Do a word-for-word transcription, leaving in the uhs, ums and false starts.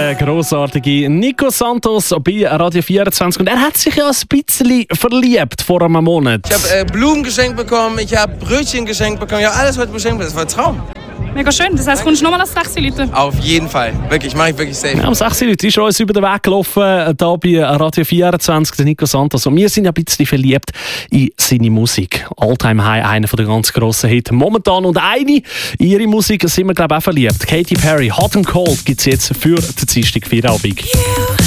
der grossartige Nico Santos bei Radio vierundzwanzig. Und er hat sich ja ein bisschen verliebt vor einem Monat. Ich habe äh, Blumen geschenkt bekommen, ich habe Brötchen geschenkt bekommen, ja alles heute geschenkt. Das war ein Traum. Mega schön. Das heisst, kommst du nochmal als sechs Leute? Auf jeden Fall. Wirklich, mache ich wirklich safe. Ja, um sechs Leute ist uns über den Weg gelaufen, hier bei Radio vierundzwanzig, der Nico Santos. Und wir sind ja ein bisschen verliebt in seine Musik. All-Time High, einer der ganz grossen Hits momentan. Und eine in ihre Musik sind wir, glaube ich, auch verliebt. Katy Perry, Hot and Cold, gibt es jetzt für den Dienstag Feierabend.